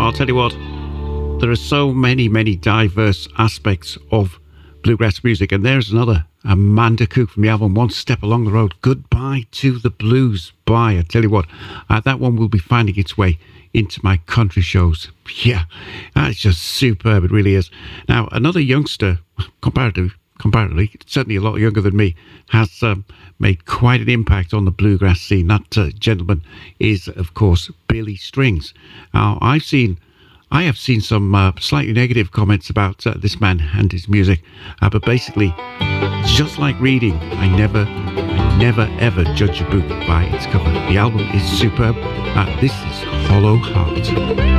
I'll tell you what, there are so many diverse aspects of bluegrass music, and there's another Amanda Cook from the album One Step Along the Road, Goodbye to the Blues. Bye. I tell you what, that one will be finding its way into my country shows. Yeah, that's just superb. It really is. Now, another youngster, comparatively, certainly a lot younger than me, has made quite an impact on the bluegrass scene. That gentleman is, of course, Billy Strings. Now, I have seen some slightly negative comments about this man and his music, but basically, just like reading, I never ever judge a book by its cover. The album is superb. This is Hollow Heart.